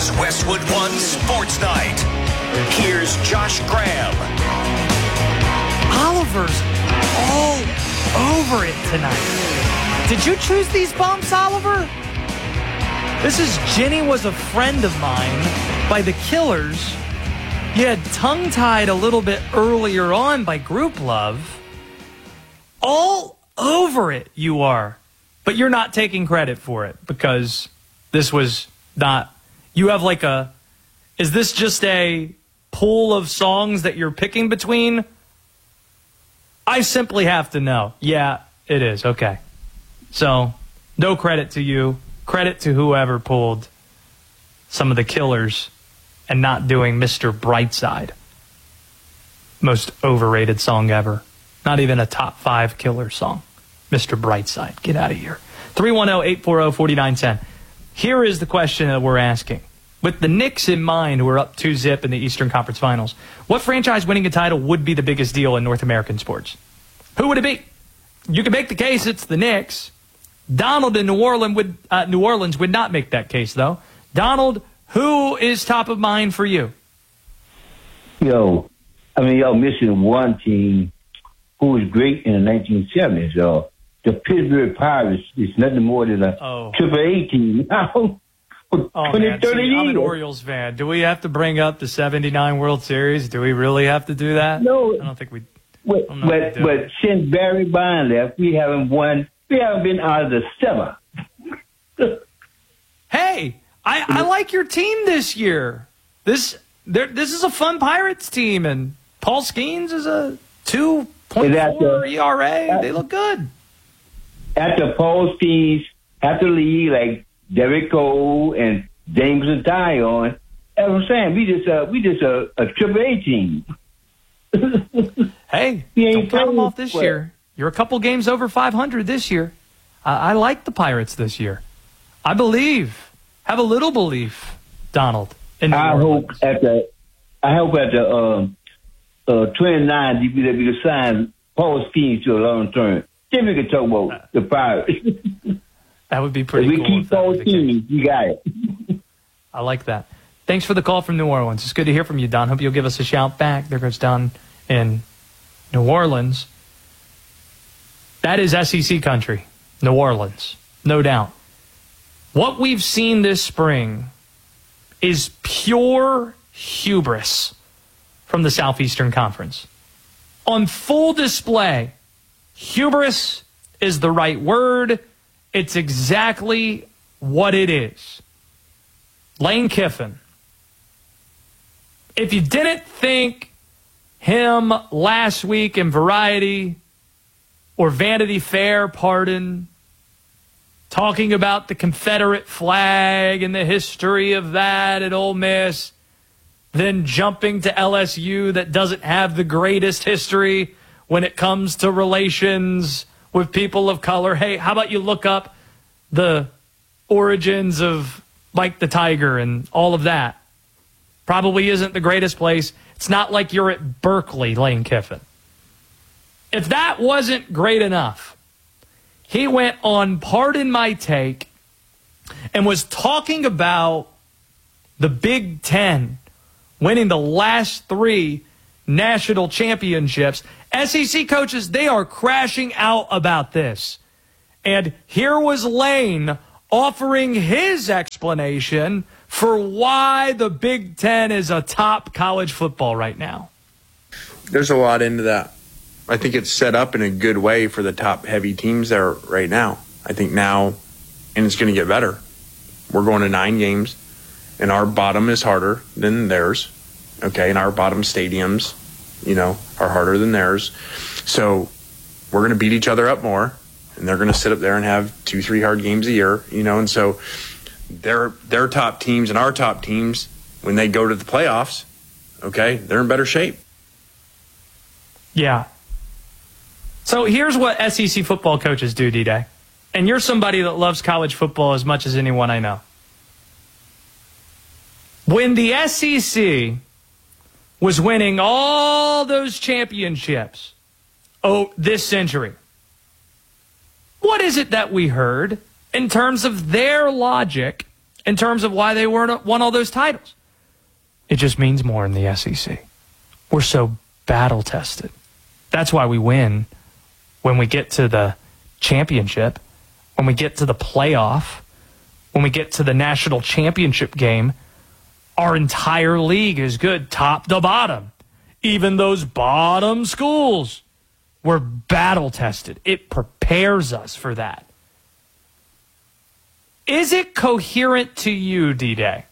is Westwood One Sports Night. Here's Josh Graham. Oliver's all over it tonight. Did you choose these bumps, Oliver? This is Jenny Was a Friend of Mine by The Killers. You had tongue-tied a little bit earlier on by Group Love. All over it you are. But you're not taking credit for it because this was not... You have like a... Is this just a pool of songs that you're picking between? I simply have to know. Yeah, it is. Okay. So, no credit to you. Credit to whoever pulled some of The Killers and not doing Mr. Brightside. Most overrated song ever. Not even a top 5 Killer song. Mr. Brightside. Get out of here. 310-840-4910. Here is the question that we're asking. With the Knicks in mind, who are up 2-0 in the Eastern Conference Finals, what franchise winning a title would be the biggest deal in North American sports? Who would it be? You can make the case it's the Knicks. Donald in New Orleans would not make that case, though. Donald, who is top of mind for you? Y'all missing one team who was great in the 1970s. The Pittsburgh Pirates is nothing more than a Triple A team now. 20, 30 years. I'm an Orioles fan. Do we have to bring up the 79 World Series? Do we really have to do that? No. I don't think we... But since Barry Bonds left, we haven't won. We haven't been out of the seven. Hey, I like your team this year. This is a fun Pirates team, and Paul Skeens is a 2.4 ERA. They look good. After Paul Skeens, after Lee, like Derek Cole and Jameson Tyon, as I'm saying, we just a Triple A team. Hey, don't count them off this year. You're a couple games over 500 this year. I like the Pirates this year. I believe. Have a little belief, Donald. I hope at the 29 you can sign Paul Skeens to a long term. Then we can talk about the Pirates. That would be pretty cool. If we keep Paul Skeens, you got it. I like that. Thanks for the call from New Orleans. It's good to hear from you, Don. Hope you'll give us a shout back. There goes Don in New Orleans. That is SEC country, New Orleans, no doubt. What we've seen this spring is pure hubris from the Southeastern Conference. On full display, hubris is the right word. It's exactly what it is. Lane Kiffin. If you didn't think him last week in Variety or Vanity Fair, talking about the Confederate flag and the history of that at Ole Miss, then jumping to LSU that doesn't have the greatest history when it comes to relations with people of color. Hey, how about you look up the origins of Mike the Tiger and all of that? Probably isn't the greatest place. It's not like you're at Berkeley, Lane Kiffin. If that wasn't great enough, he went on Pardon My Take and was talking about the Big Ten winning the last 3 national championships. SEC coaches, they are crashing out about this. And here was Lane offering his explanation for why the Big Ten is a top college football right now. There's a lot into that. I think it's set up in a good way for the top heavy teams there right now. I think now, and it's going to get better. We're going to 9 games, and our bottom is harder than theirs. Okay, and our bottom stadiums, are harder than theirs. So we're going to beat each other up more, and they're going to sit up there and have 2-3 hard games a year, and so their top teams and our top teams, when they go to the playoffs, okay, they're in better shape. Yeah. So here's what SEC football coaches do, D-Day. And you're somebody that loves college football as much as anyone I know. When the SEC was winning all those championships this century, what is it that we heard in terms of their logic in terms of why they won all those titles. It just means more in the SEC. We're so battle-tested. That's why we win when we get to the championship, when we get to the playoff, when we get to the national championship game. Our entire league is good, top to bottom. Even those bottom schools, we're battle-tested. It prepares us for that. Is it coherent to you, D-Day,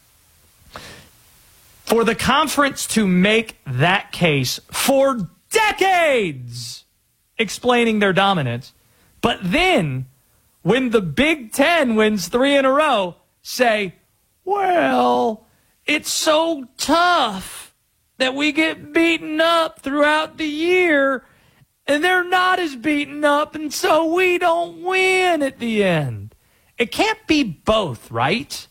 for the conference to make that case for decades, explaining their dominance, but then when the Big Ten wins 3 in a row, say, well, it's so tough that we get beaten up throughout the year, and they're not as beaten up, and so we don't win at the end. It can't be both, right?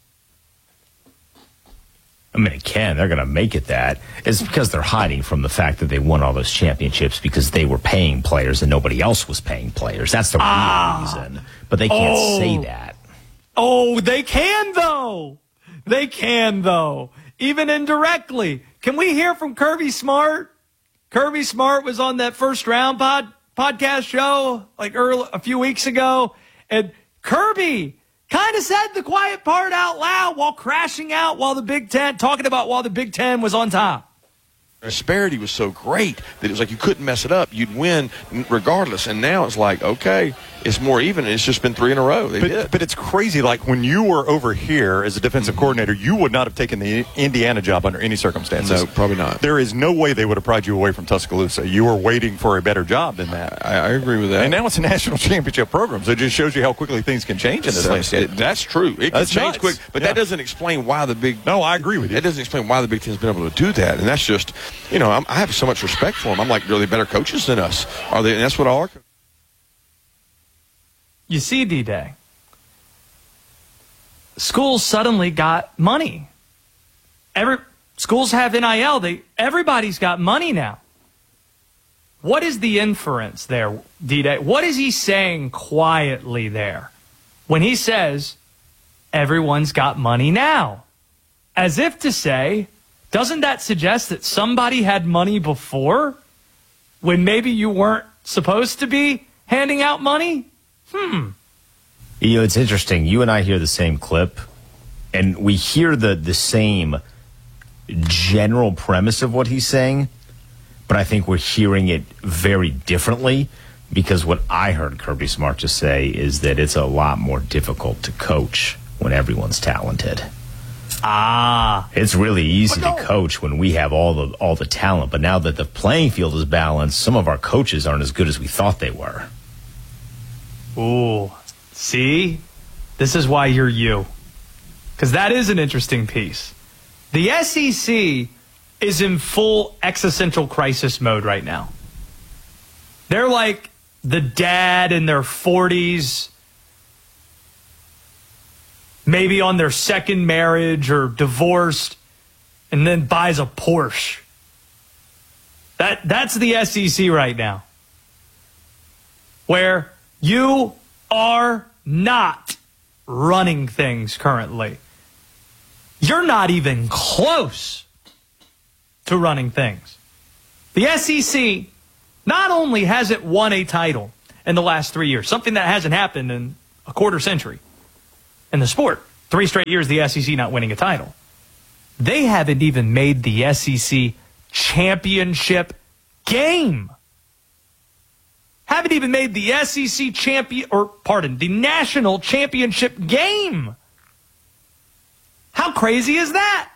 I mean, it can. They're going to make it that. It's because they're hiding from the fact that they won all those championships because they were paying players and nobody else was paying players. That's the real reason. But they can't say that. Oh, they can, though. They can, though. Even indirectly. Can we hear from Kirby Smart? Kirby Smart was on that First Round podcast show like a few weeks ago. And Kirby kind of said the quiet part out loud while crashing out while the Big Ten was on top. The disparity was so great that it was like you couldn't mess it up. You'd win regardless. And now it's like, okay, it's more even, and it's just been 3 in a row. But it's crazy. Like, when you were over here as a defensive coordinator, you would not have taken the Indiana job under any circumstances. No, probably not. There is no way they would have pried you away from Tuscaloosa. You were waiting for a better job than that. I agree with that. And now it's a national championship program, so it just shows you how quickly things can change in this landscape. That's true. It can change quick, but that doesn't explain why the Big... No, I agree with you. That doesn't explain why the Big Ten's been able to do that. And that's just, I have so much respect for them. I'm like, they're better coaches than us. Are they? And that's what all our... You see, D-Day, schools suddenly got money. Schools have NIL. Everybody's got money now. What is the inference there, D-Day? What is he saying quietly there when he says everyone's got money now? As if to say, doesn't that suggest that somebody had money before when maybe you weren't supposed to be handing out money? It's interesting. You and I hear the same clip, and we hear the same general premise of what he's saying, but I think we're hearing it very differently because what I heard Kirby Smart just say is that it's a lot more difficult to coach when everyone's talented. It's really easy to coach when we have all the talent, but now that the playing field is balanced, some of our coaches aren't as good as we thought they were. Ooh, see? This is why you're you. Because that is an interesting piece. The SEC is in full existential crisis mode right now. They're like the dad in their 40s, maybe on their second marriage or divorced, and then buys a Porsche. That's the SEC right now. Where you are not running things currently. You're not even close to running things. The SEC not only hasn't won a title in the last 3 years, something that hasn't happened in a quarter century in the sport. 3 straight years the SEC not winning a title. They haven't even made the SEC championship game. Haven't even made the SEC the national championship game. How crazy is that?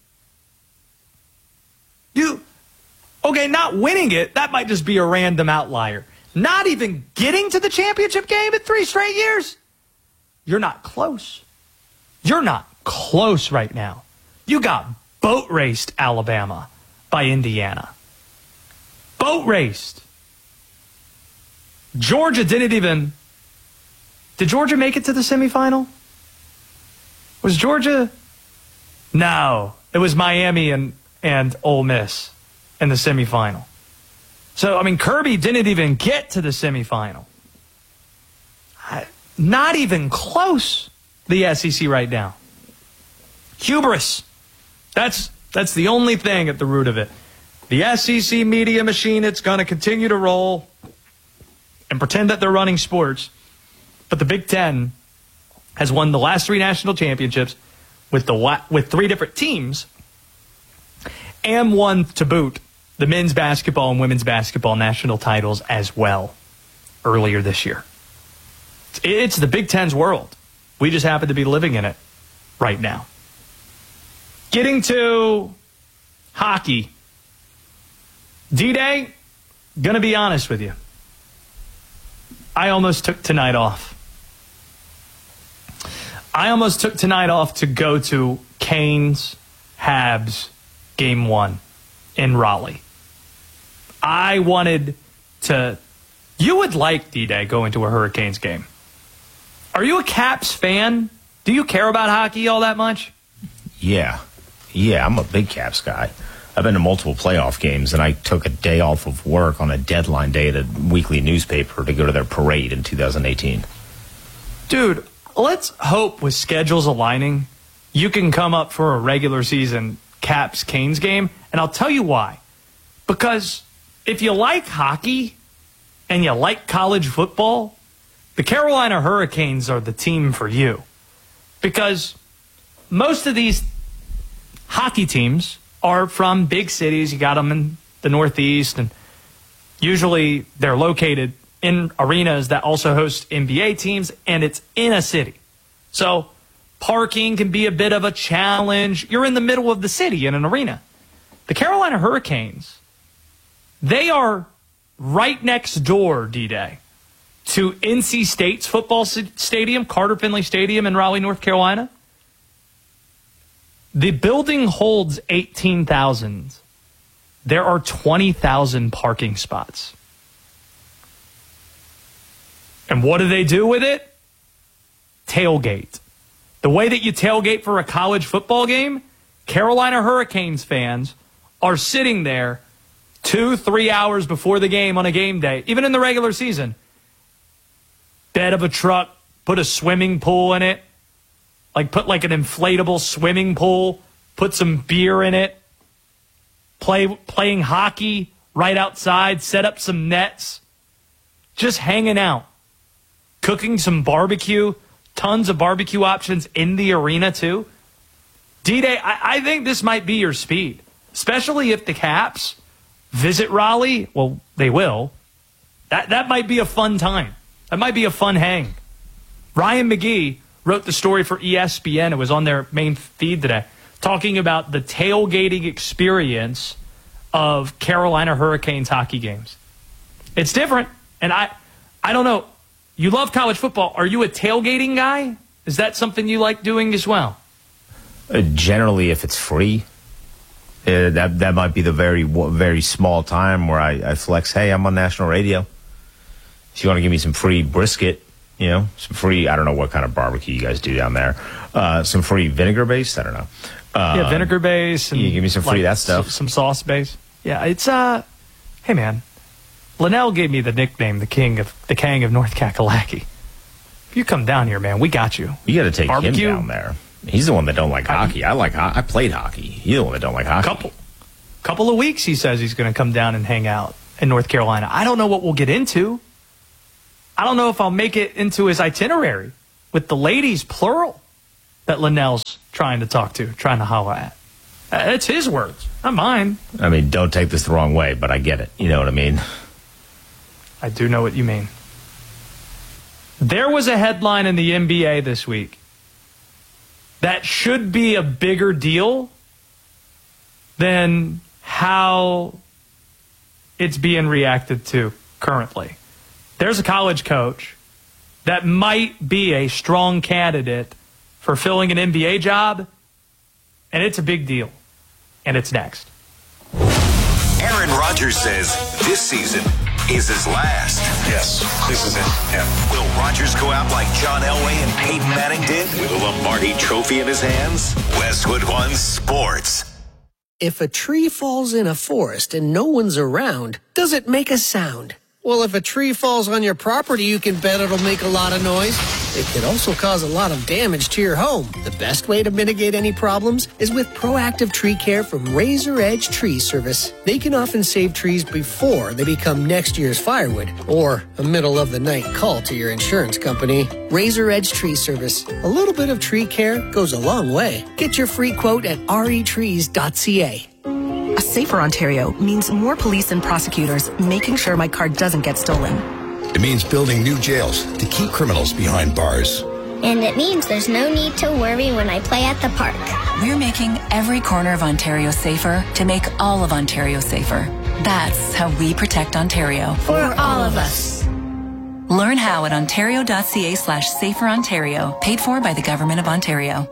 Not winning it, that might just be a random outlier. Not even getting to the championship game in 3 straight years? You're not close. You're not close right now. You got boat raced Alabama by Indiana. Boat raced. Georgia didn't even... Did Georgia make it to the semifinal? Was Georgia... No. It was Miami and Ole Miss in the semifinal. So, Kirby didn't even get to the semifinal. Not even close, the SEC right now. Hubris. That's the only thing at the root of it. The SEC media machine, it's going to continue to roll and pretend that they're running sports. But the Big Ten has won the last 3 national championships with 3 different teams, and won to boot the men's basketball and women's basketball national titles as well earlier this year. It's the Big Ten's world. We just happen to be living in it right now. Getting to hockey. D-Day, gonna be honest with you. I almost took tonight off. I almost took tonight off to go to Canes Habs Game 1 in Raleigh. I wanted to... You would like, D-Day, going to a Hurricanes game. Are you a Caps fan? Do you care about hockey all that much? Yeah, I'm a big Caps guy. I've been to multiple playoff games, and I took a day off of work on a deadline day at a weekly newspaper to go to their parade in 2018. Dude, let's hope with schedules aligning, you can come up for a regular season Caps-Canes game, and I'll tell you why. Because if you like hockey and you like college football, the Carolina Hurricanes are the team for you. Because most of these hockey teams are from big cities. You got them in the Northeast, and usually they're located in arenas that also host NBA teams, and it's in a city. So parking can be a bit of a challenge. You're in the middle of the city in an arena. The Carolina Hurricanes, they are right next door, D-Day, to NC State's football stadium, Carter Finley Stadium in Raleigh, North Carolina. The building holds 18,000. There are 20,000 parking spots. And what do they do with it? Tailgate. The way that you tailgate for a college football game, Carolina Hurricanes fans are sitting there 2-3 hours before the game on a game day, even in the regular season. Bed of a truck, put a swimming pool in it, put an inflatable swimming pool, put some beer in it, playing hockey right outside, set up some nets, just hanging out, cooking some barbecue, tons of barbecue options in the arena too. D-Day, I think this might be your speed, especially if the Caps visit Raleigh. Well, they will. That might be a fun time. That might be a fun hang. Ryan McGee wrote the story for ESPN. It was on their main feed today, talking about the tailgating experience of Carolina Hurricanes hockey games. It's different, and I don't know. You love college football. Are you a tailgating guy? Is that something you like doing as well? Generally, if it's free, that might be the very small time where I flex. Hey, I'm on national radio. If you want to give me some free brisket, some free, I don't know what kind of barbecue you guys do down there. Some free vinegar base, I don't know. Vinegar base. And you give me some free that stuff. Some sauce base. Yeah, it's, hey man, Linnell gave me the nickname, the King of North Kakalaki. If you come down here, man, we got you. You got to take barbecue. Him down there. He's the one that don't like hockey. I played hockey. He's the one that don't like hockey. Couple of weeks, he says he's going to come down and hang out in North Carolina. I don't know what we'll get into. I don't know if I'll make it into his itinerary with the ladies, plural, that Linnell's trying to holler at. It's his words, not mine. I mean, don't take this the wrong way, but I get it. You know what I mean? I do know what you mean. There was a headline in the NBA this week that should be a bigger deal than how it's being reacted to currently. There's a college coach that might be a strong candidate for filling an NBA job, and it's a big deal. And it's next. Aaron Rodgers says this season is his last. Yes, this is it. Yeah. Will Rodgers go out like John Elway and Peyton Manning did with a Lombardi trophy in his hands? Westwood One Sports. If a tree falls in a forest and no one's around, does it make a sound? Well, if a tree falls on your property, you can bet it'll make a lot of noise. It could also cause a lot of damage to your home. The best way to mitigate any problems is with proactive tree care from Razor Edge Tree Service. They can often save trees before they become next year's firewood or a middle-of-the-night call to your insurance company. Razor Edge Tree Service. A little bit of tree care goes a long way. Get your free quote at retrees.ca. A safer Ontario means more police and prosecutors making sure my car doesn't get stolen. It means building new jails to keep criminals behind bars. And it means there's no need to worry when I play at the park. We're making every corner of Ontario safer to make all of Ontario safer. That's how we protect Ontario. For all of us. Learn how at ontario.ca/saferontario. Paid for by the Government of Ontario.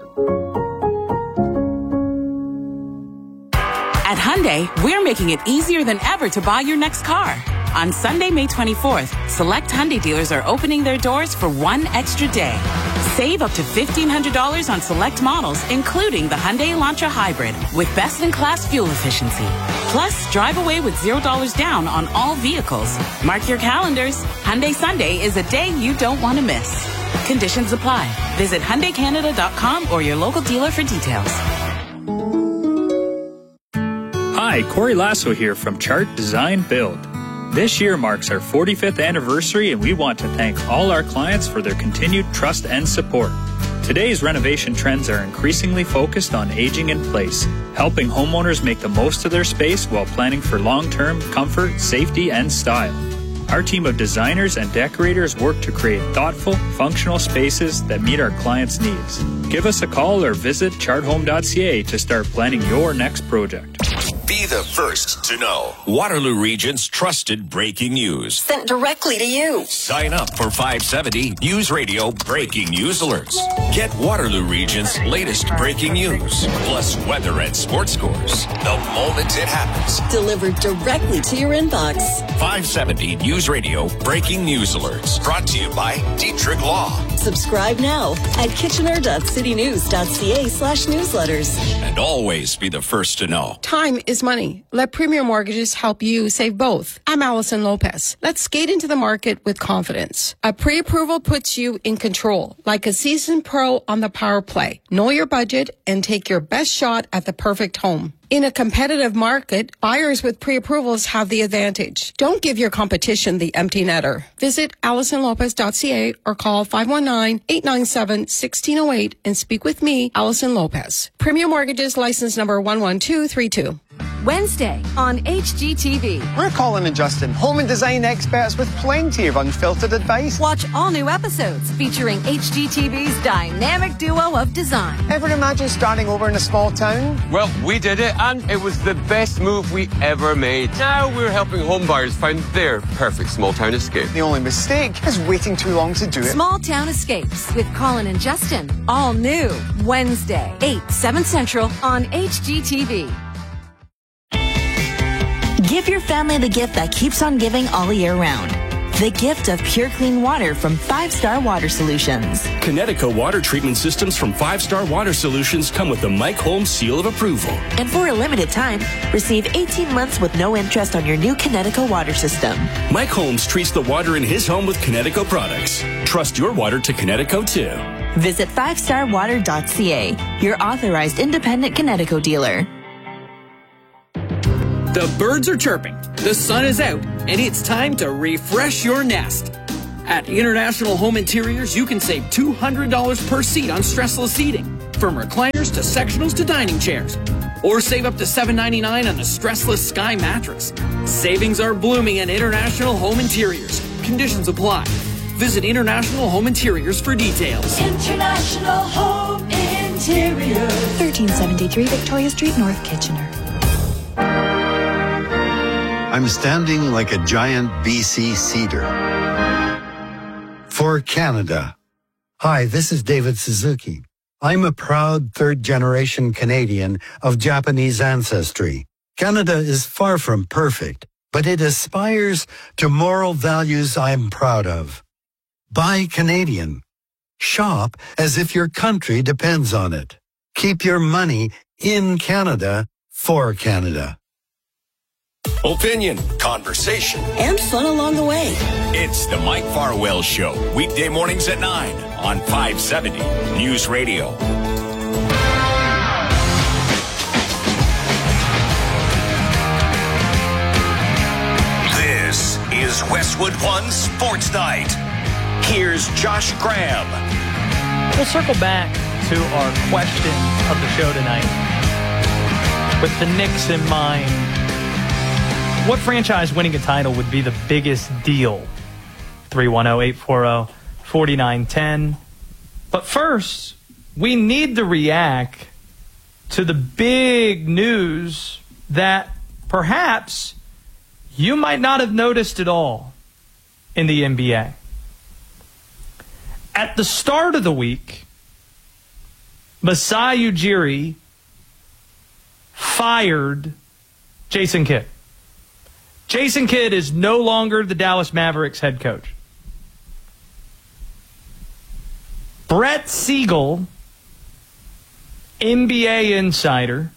At Hyundai, we're making it easier than ever to buy your next car. On Sunday, May 24th, select Hyundai dealers are opening their doors for one extra day. Save up to $1,500 on select models, including the Hyundai Elantra Hybrid, with best-in-class fuel efficiency. Plus, drive away with $0 down on all vehicles. Mark your calendars. Hyundai Sunday is a day you don't want to miss. Conditions apply. Visit HyundaiCanada.com or your local dealer for details. Hi, Corey Lasso here from Chart Design Build. This year marks our 45th anniversary, and we want to thank all our clients for their continued trust and support. Today's renovation trends are increasingly focused on aging in place, helping homeowners make the most of their space while planning for long-term comfort, safety, and style. Our team of designers and decorators work to create thoughtful, functional spaces that meet our clients' needs. Give us a call or visit charthome.ca to start planning your next project. Be the first to know. Waterloo Region's trusted breaking news. Sent directly to you. Sign up for 570 News Radio breaking news alerts. Get Waterloo Region's latest breaking news, plus weather and sports scores the moment it happens. Delivered directly to your inbox. 570 News Radio breaking news alerts. Brought to you by Dietrich Law. Subscribe now at kitchener.citynews.ca/newsletters. And always be the first to know. Time is money. Let Premier Mortgages help you save both. I'm Allison Lopez. Let's skate into the market with confidence. A pre-approval puts you in control, like a seasoned pro on the power play. Know your budget and take your best shot at the perfect home. In a competitive market, buyers with pre-approvals have the advantage. Don't give your competition the empty netter. Visit AllisonLopez.ca or call 519-897-1608 and speak with me, Allison Lopez. Premier Mortgages license number 11232. Wednesday on HGTV. We're Colin and Justin, home and design experts with plenty of unfiltered advice. Watch all new episodes featuring HGTV's dynamic duo of design. Ever imagine starting over in a small town? Well, we did it, and it was the best move we ever made. Now we're helping homebuyers find their perfect small town escape. The only mistake is waiting too long to do it. Small Town Escapes with Colin and Justin. All new. Wednesday, 8, 7 Central on HGTV. Give your family the gift that keeps on giving all year round. The gift of pure clean water from 5 Star Water Solutions. Connecticut water treatment systems from 5 Star Water Solutions come with the Mike Holmes seal of approval. And for a limited time, receive 18 months with no interest on your new Connecticut water system. Mike Holmes treats the water in his home with Connecticut products. Trust your water to Connecticut too. Visit 5starwater.ca, your authorized independent Connecticut dealer. The birds are chirping, the sun is out, and it's time to refresh your nest. At International Home Interiors, you can save $200 per seat on stressless seating, from recliners to sectionals to dining chairs. Or save up to $7.99 on the stressless Sky mattress. Savings are blooming at International Home Interiors. Conditions apply. Visit International Home Interiors for details. International Home Interiors. 1373 Victoria Street, North Kitchener. I'm standing like a giant BC cedar. For Canada. Hi, this is David Suzuki. I'm a proud third-generation Canadian of Japanese ancestry. Canada is far from perfect, but it aspires to moral values I'm proud of. Buy Canadian. Shop as if your country depends on it. Keep your money in Canada for Canada. Opinion, conversation, and fun along the way. It's the Mike Farwell Show, weekday mornings at 9 on 570 News Radio. This is Westwood One Sports Night. Here's Josh Graham. We'll circle back to our question of the show tonight with the Knicks in mind. What franchise winning a title would be the biggest deal? 310-840-4910. But first, we need to react to the big news that perhaps you might not have noticed at all in the NBA. At the start of the week, Masai Ujiri fired Jason Kidd. Jason Kidd is no longer the Dallas Mavericks head coach. Brett Siegel, NBA insider,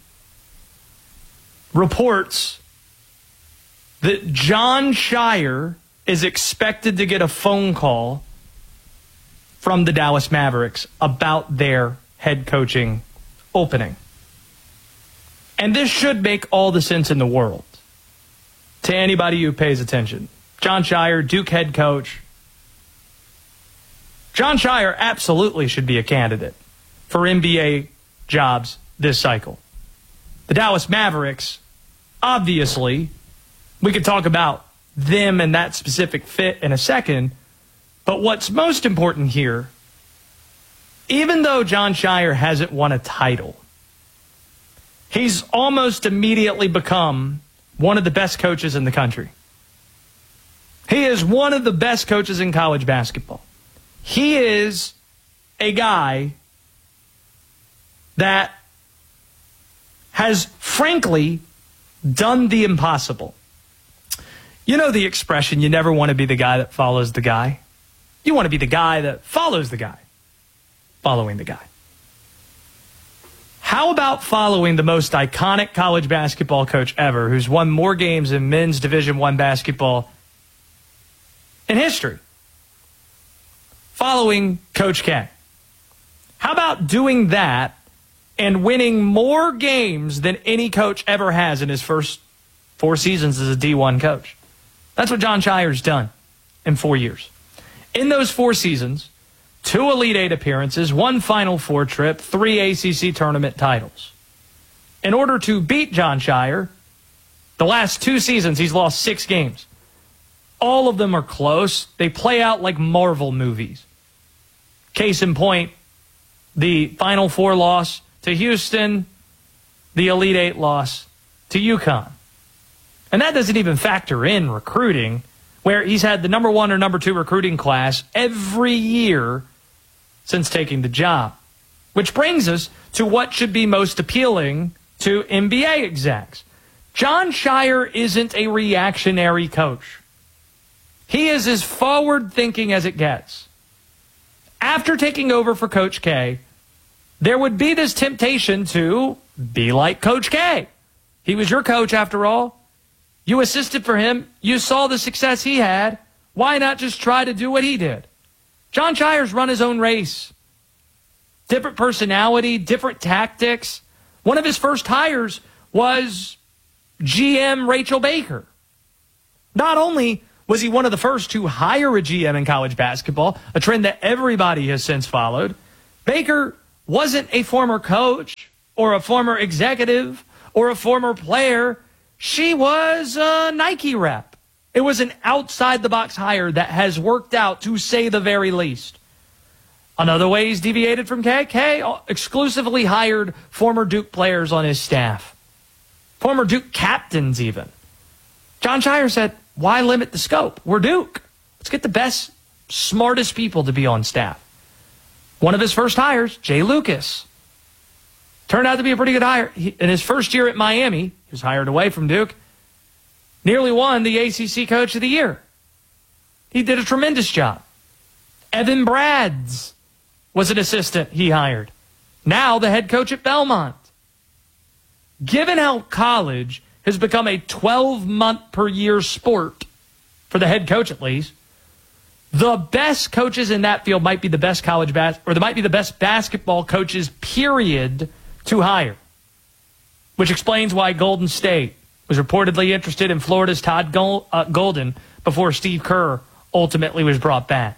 reports that Jon Scheyer is expected to get a phone call from the Dallas Mavericks about their head coaching opening. And this should make all the sense in the world to anybody who pays attention. Jon Scheyer, Duke head coach. Jon Scheyer absolutely should be a candidate for NBA jobs this cycle. The Dallas Mavericks, obviously, we could talk about them and that specific fit in a second, but what's most important here, even though Jon Scheyer hasn't won a title, he's almost immediately become one of the best coaches in the country. He is one of the best coaches in college basketball. He is a guy that has, frankly, done the impossible. You know the expression, you never want to be the guy that follows the guy. You want to be the guy that follows the guy, following the guy. How about following the most iconic college basketball coach ever, who's won more games in men's Division I basketball in history? Following Coach K. How about doing that and winning more games than any coach ever has in his first 4 seasons as a D1 coach? That's what Jon Scheyer's done in 4 years. In those 4 seasons, 2 Elite Eight appearances, 1 Final Four trip, 3 ACC tournament titles. In order to beat Jon Scheyer, the last 2 seasons, he's lost 6 games. All of them are close. They play out like Marvel movies. Case in point, the Final Four loss to Houston, the Elite Eight loss to UConn. And that doesn't even factor in recruiting, where he's had the number 1 or number 2 recruiting class every year since taking the job. Which brings us to what should be most appealing to NBA execs. Jon Scheyer isn't a reactionary coach. He is as forward-thinking as it gets. After taking over for Coach K, there would be this temptation to be like Coach K. He was your coach, after all. You assisted for him. You saw the success he had. Why not just try to do what he did? Jon Scheyer's run his own race. Different personality, different tactics. One of his first hires was GM Rachel Baker. Not only was he one of the first to hire a GM in college basketball, a trend that everybody has since followed, Baker wasn't a former coach or a former executive or a former player. She was a Nike rep. It was an outside-the-box hire that has worked out, to say the very least. Another way he's deviated from K, exclusively hired former Duke players on his staff. Former Duke captains, even. Jon Scheyer said, why limit the scope? We're Duke. Let's get the best, smartest people to be on staff. One of his first hires, Jay Lucas. Turned out to be a pretty good hire. In his first year at Miami, he was hired away from Duke, nearly won the ACC Coach of the Year. He did a tremendous job. Evan Brads was an assistant he hired. Now the head coach at Belmont. Given how college has become a 12-month per year sport, for the head coach at least. The best coaches in that field might be the best might be the best basketball coaches, period, to hire. Which explains why Golden State was reportedly interested in Florida's Todd Golden before Steve Kerr ultimately was brought back.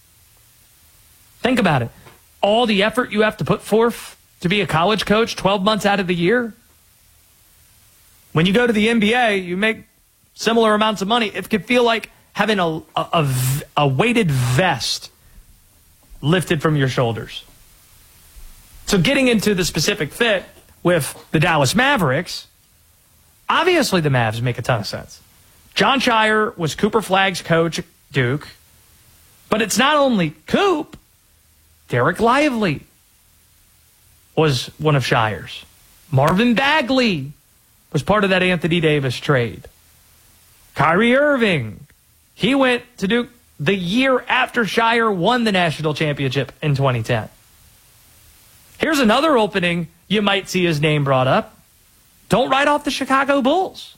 Think about it. All the effort you have to put forth to be a college coach 12 months out of the year. When you go to the NBA, you make similar amounts of money. It could feel like having a weighted vest lifted from your shoulders. So getting into the specific fit with the Dallas Mavericks, obviously the Mavs make a ton of sense. Jon Scheyer was Cooper Flagg's coach at Duke, but it's not only Coop. Derek Lively was one of Scheyer's. Marvin Bagley was part of that Anthony Davis trade. Kyrie Irving, he went to Duke the year after Scheyer won the national championship in 2010. Here's another opening you might see his name brought up. Don't write off the Chicago Bulls,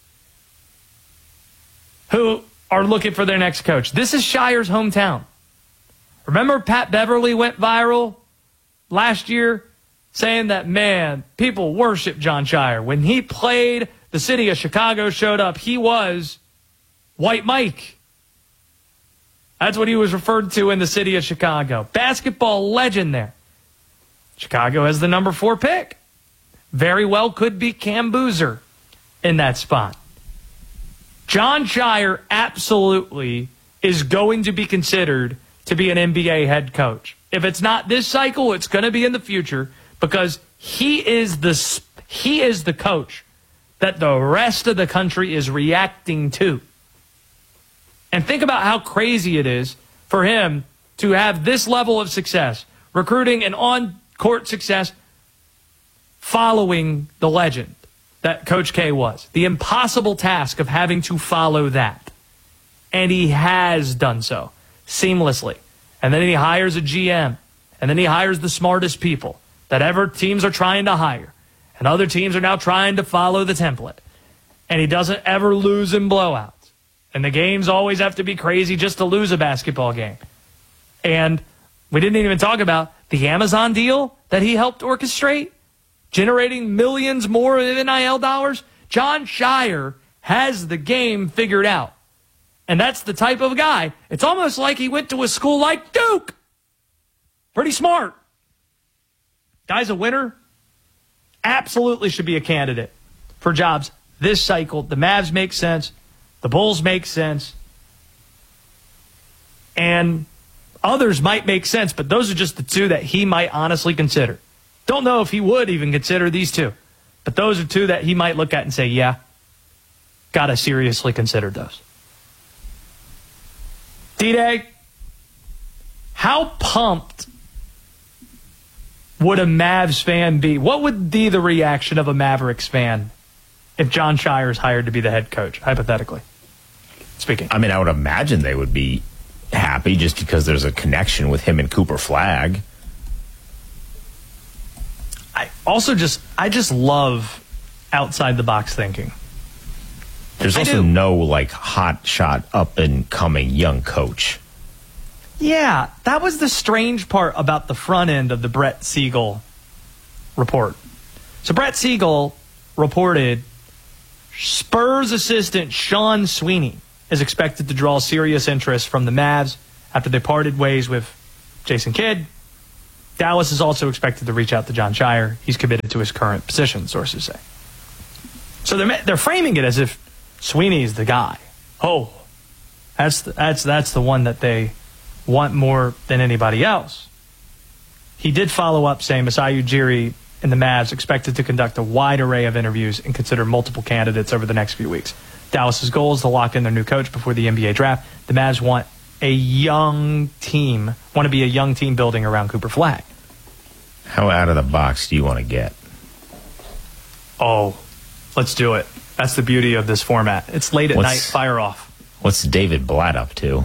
who are looking for their next coach. This is Scheyer's hometown. Remember Pat Beverly went viral last year saying that, man, people worship Jon Scheyer. When he played, the city of Chicago showed up. He was White Mike. That's what he was referred to in the city of Chicago. Basketball legend there. Chicago has the number 4 pick. Very well could be Cam Boozer in that spot. Jon Scheyer absolutely is going to be considered to be an NBA head coach. If it's not this cycle, it's going to be in the future, because he is the coach that the rest of the country is reacting to. And think about how crazy it is for him to have this level of success, recruiting and on-court success, following the legend that Coach K was. The impossible task of having to follow that. And he has done so seamlessly. And then he hires a GM. And then he hires the smartest people that ever teams are trying to hire. And other teams are now trying to follow the template. And he doesn't ever lose in blowouts. And the games always have to be crazy just to lose a basketball game. And we didn't even talk about the Amazon deal that he helped orchestrate, generating millions more of NIL dollars. Jon Scheyer has the game figured out. And that's the type of guy. It's almost like he went to a school like Duke. Pretty smart. Guy's a winner. Absolutely should be a candidate for jobs this cycle. The Mavs make sense. The Bulls make sense. And others might make sense, but those are just the two that he might honestly consider. Don't know if he would even consider these two. But those are two that he might look at and say, yeah, gotta seriously consider those. D-Day, how pumped would a Mavs fan be? What would be the reaction of a Mavericks fan if Jon Scheyer is hired to be the head coach, hypothetically speaking? I mean, I would imagine they would be happy just because there's a connection with him and Cooper Flagg. I just love outside the box thinking. There's also no like hot shot up and coming young coach. Yeah, that was the strange part about the front end of the Brett Siegel report. So Brett Siegel reported Spurs assistant Sean Sweeney is expected to draw serious interest from the Mavs after they parted ways with Jason Kidd. Dallas is also expected to reach out to Jon Scheyer. He's committed to his current position, sources say. So they're framing it as if Sweeney is the guy. Oh, that's the one that they want more than anybody else. He did follow up saying Masai Ujiri and the Mavs expected to conduct a wide array of interviews and consider multiple candidates over the next few weeks. Dallas's goal is to lock in their new coach before the NBA draft. The Mavs want to be a young team building around Cooper Flagg. How out of the box do you want to get? Oh, let's do it. That's the beauty of this format. It's late at night, fire off. What's David Blatt up to?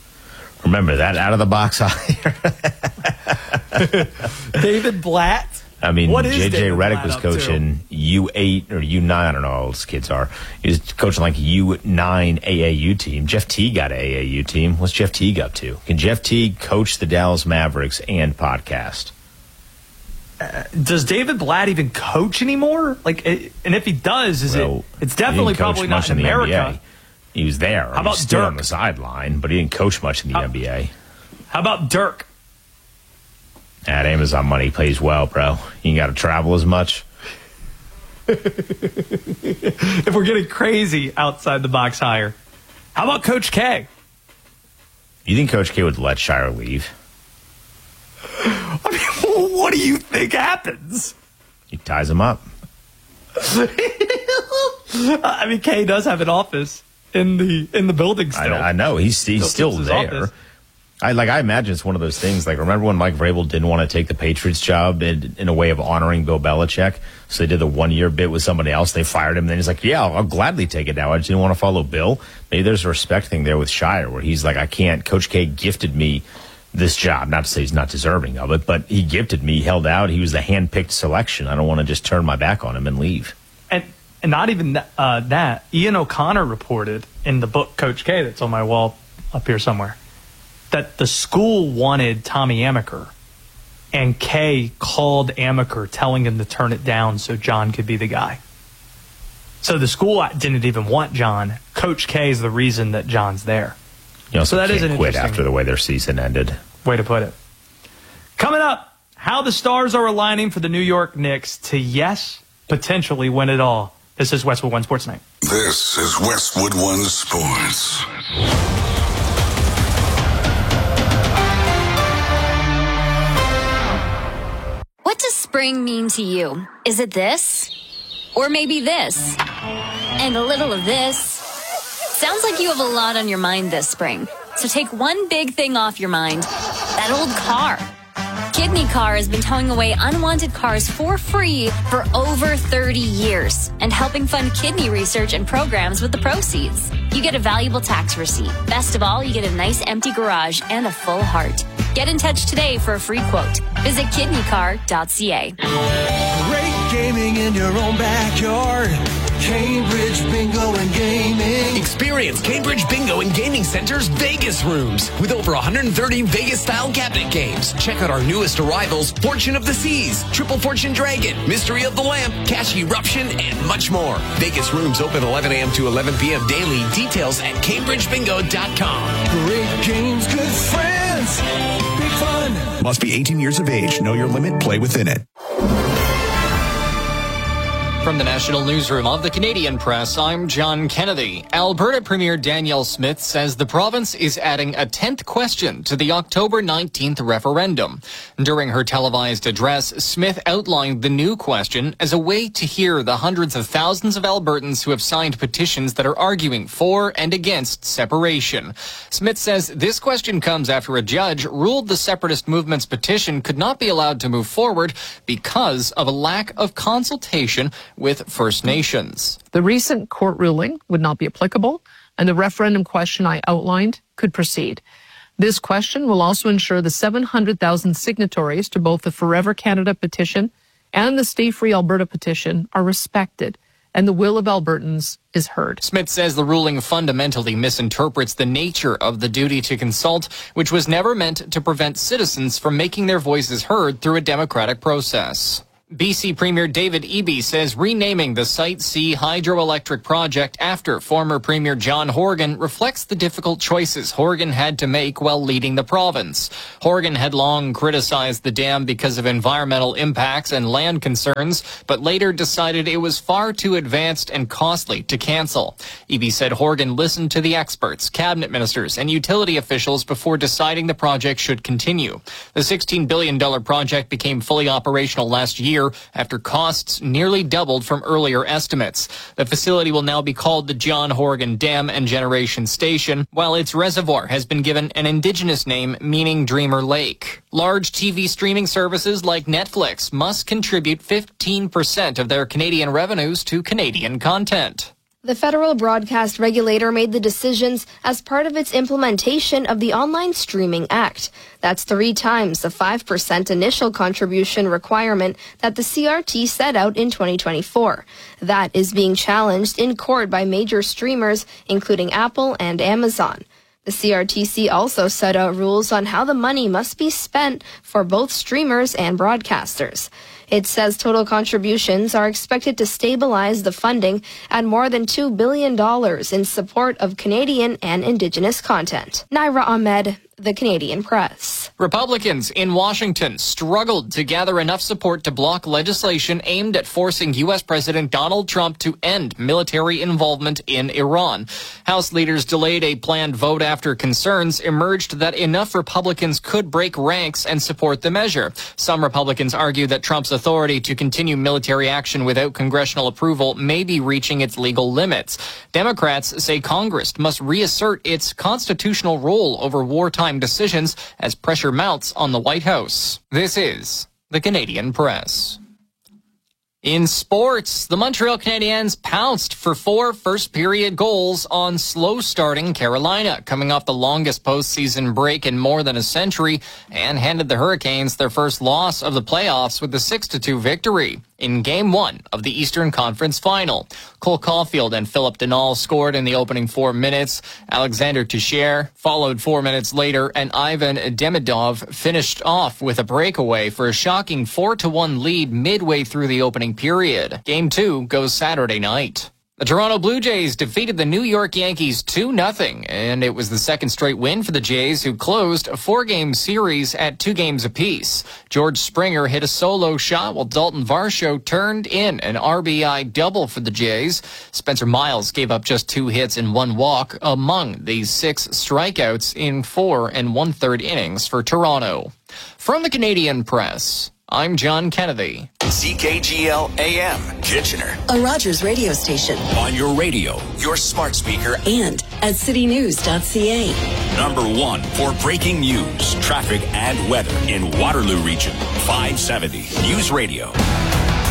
Remember that out of the box hire? David Blatt? I mean, What is J.J. David Redick Blatt was up to? coaching U8 or U9. I don't know how old his kids are. He was coaching like U9 AAU team. Jeff Teague got an AAU team. What's Jeff Teague up to? Can Jeff Teague coach the Dallas Mavericks and podcast? Does David Blatt even coach anymore? And if he does, it's definitely probably not in America. He was there. How about He was still Dirk? on the sideline, but he didn't coach much in the NBA. How about Dirk? At Amazon money pays well, bro. You ain't got to travel as much. If we're getting crazy outside the box higher. How about Coach K? You think Coach K would let Shire leave? I mean, what do you think happens? He ties him up. I mean, K does have an office in the building still. I know. He's still there. Office. I imagine it's one of those things. Like, remember when Mike Vrabel didn't want to take the Patriots job in a way of honoring Bill Belichick? So they did the 1 year bit with somebody else. They fired him. And then he's like, yeah, I'll gladly take it now. I just didn't want to follow Bill. Maybe there's a respect thing there with Shire where he's like, I can't. Coach K gifted me this job. Not to say he's not deserving of it, but he gifted me, held out. He was the hand-picked selection. I don't want to just turn my back on him and leave. And not even that. Ian O'Connor reported in the book Coach K that's on my wall up here somewhere that the school wanted Tommy Amaker, and Kay called Amaker telling him to turn it down so John could be the guy. So the school didn't even want John. Coach K is the reason that John's there. You also so that is can't an quit interesting after the way their season ended. way to put it. Coming up, how the stars are aligning for the New York Knicks to, yes, potentially win it all. This is Westwood One Sports Night. This is Westwood One Sports. What does spring mean to you? Is it this? Or maybe this? And a little of this? Sounds like you have a lot on your mind this spring. So take one big thing off your mind. That old car. Kidney Car has been towing away unwanted cars for free for over 30 years and helping fund kidney research and programs with the proceeds. You get a valuable tax receipt. Best of all, you get a nice empty garage and a full heart. Get in touch today for a free quote. Visit kidneycar.ca. Great gaming in your own backyard. Cambridge Bingo and Gaming. Experience Cambridge Bingo and Gaming Center's Vegas rooms with over 130 Vegas-style cabinet games. Check out our newest arrivals, Fortune of the Seas, Triple Fortune Dragon, Mystery of the Lamp, Cash Eruption, and much more. Vegas rooms open 11 a.m. to 11 p.m. daily. Details at CambridgeBingo.com. Great games, good friends, big fun. Must be 18 years of age. Know your limit. Play within it. From the National Newsroom of the Canadian Press, I'm John Kennedy. Alberta Premier Danielle Smith says the province is adding a 10th question to the October 19th referendum. During her televised address, Smith outlined the new question as a way to hear the hundreds of thousands of Albertans who have signed petitions that are arguing for and against separation. Smith says this question comes after a judge ruled the separatist movement's petition could not be allowed to move forward because of a lack of consultation with First Nations. The recent court ruling would not be applicable, and the referendum question I outlined could proceed. This question will also ensure the 700,000 signatories to both the Forever Canada petition and the Stay Free Alberta petition are respected, and the will of Albertans is heard. Smith says the ruling fundamentally misinterprets the nature of the duty to consult, which was never meant to prevent citizens from making their voices heard through a democratic process. BC Premier David Eby says renaming the Site C hydroelectric project after former Premier John Horgan reflects the difficult choices Horgan had to make while leading the province. Horgan had long criticized the dam because of environmental impacts and land concerns, but later decided it was far too advanced and costly to cancel. Eby said Horgan listened to the experts, cabinet ministers, and utility officials before deciding the project should continue. The $16 billion project became fully operational last year after costs nearly doubled from earlier estimates. The facility will now be called the John Horgan Dam and Generation Station, while its reservoir has been given an indigenous name meaning Dreamer Lake. Large TV streaming services like Netflix must contribute 15% of their Canadian revenues to Canadian content. The federal broadcast regulator made the decisions as part of its implementation of the Online Streaming Act. That's 3 times the 5% initial contribution requirement that the CRT set out in 2024. That is being challenged in court by major streamers, including Apple and Amazon. The CRTC also set out rules on how the money must be spent for both streamers and broadcasters. It says total contributions are expected to stabilize the funding at more than $2 billion in support of Canadian and Indigenous content. Naira Ahmed, The Canadian Press. Republicans in Washington struggled to gather enough support to block legislation aimed at forcing U.S. President Donald Trump to end military involvement in Iran. House leaders delayed a planned vote after concerns emerged that enough Republicans could break ranks and support the measure. Some Republicans argue that Trump's authority to continue military action without congressional approval may be reaching its legal limits. Democrats say Congress must reassert its constitutional role over wartime decisions as pressure mounts on the White House. This is the Canadian Press. In sports, the Montreal Canadiens pounced for 4 first-period goals on slow-starting Carolina, coming off the longest postseason break in more than a century, and handed the Hurricanes their first loss of the playoffs with a 6-2 victory in Game 1 of the Eastern Conference Final. Cole Caulfield and Philip Denal scored in the opening 4 minutes. Alexander Teixeira followed 4 minutes later, and Ivan Demidov finished off with a breakaway for a shocking 4-1 lead midway through the opening period. Game 2 goes Saturday night. The Toronto Blue Jays defeated the New York Yankees 2-0, and it was the second straight win for the Jays, who closed a 4-game series at 2 games apiece. George Springer hit a solo shot, while Dalton Varsho turned in an RBI double for the Jays. Spencer Miles gave up just 2 hits and 1 walk among these 6 strikeouts in 4 1/3 innings for Toronto. From the Canadian Press, I'm John Kennedy. CKGL AM, Kitchener. A Rogers radio station. On your radio, your smart speaker, and at citynews.ca. Number 1 for breaking news, traffic, and weather in Waterloo Region. 570 News Radio.